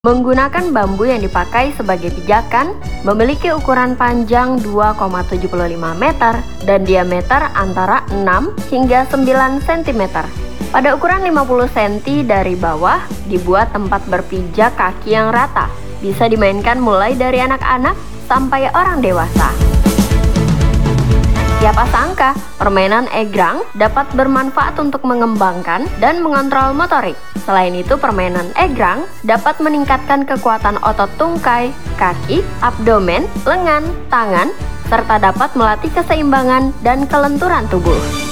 Menggunakan bambu yang dipakai sebagai pijakan, memiliki ukuran panjang 2,75 meter dan diameter antara 6 hingga 9 cm. Pada ukuran 50 cm dari bawah, dibuat tempat berpijak kaki yang rata. Bisa dimainkan mulai dari anak-anak sampai orang dewasa. Siapa sangka, permainan egrang dapat bermanfaat untuk mengembangkan dan mengontrol motorik. Selain itu, permainan egrang dapat meningkatkan kekuatan otot tungkai, kaki, abdomen, lengan, tangan, serta dapat melatih keseimbangan dan kelenturan tubuh.